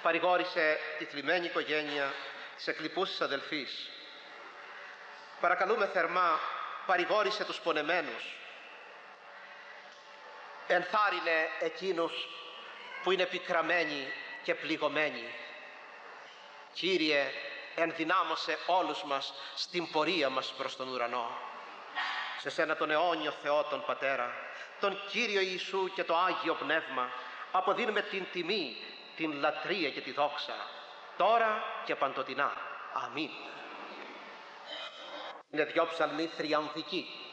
παρηγόρησε τη θλιμμένη οικογένεια της εκλειπούσης αδελφής. Παρακαλούμε θερμά, παρηγόρησε τους πονεμένους. Ενθάρρυνε εκείνους που είναι πικραμένοι και πληγωμένοι. Κύριε, ενδυνάμωσε όλους μας στην πορεία μας προς τον ουρανό. Σε Σένα τον αιώνιο Θεό, τον Πατέρα, τον Κύριο Ιησού και το Άγιο Πνεύμα, αποδίνουμε την τιμή, την λατρεία και τη δόξα, τώρα και παντοτινά. Αμήν. Είναι δυο ψαλμοί θριαμβικοί.